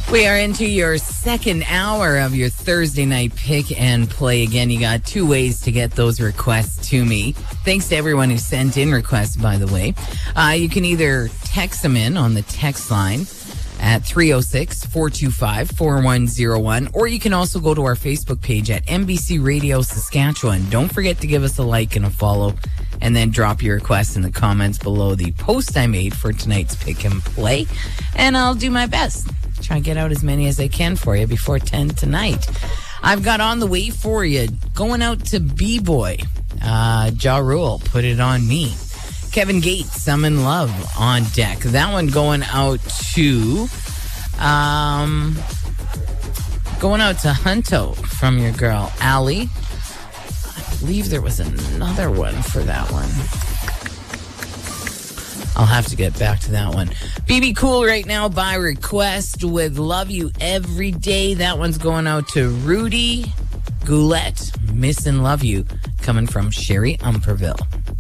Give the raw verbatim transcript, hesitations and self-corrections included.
We are into your second hour of your Thursday night pick and play. Again, you got two ways to get those requests to me. Thanks to everyone who sent in requests, by the way. Uh, you can either text them in on the text line at three oh six, four two five, four one oh one, or you can also go to our Facebook page at N B C Radio Saskatchewan. Don't forget to give us a like and a follow, and then drop your requests in the comments below the post I made for tonight's pick and play, and I'll do my best. Try and get out as many as I can for you before ten tonight. I've got on the way for you, going out to B-Boy. Uh, Ja Rule, Put It On Me. Kevin Gates, I'm in Love on deck. That one going out to, um, going out to Hunto from your girl, Allie. I believe there was another one for that one. I'll have to get back to that one. B B Cool right now by request with Love You Every Day. That one's going out to Rudy Goulette. Miss and Love You, coming from Sherry Umperville.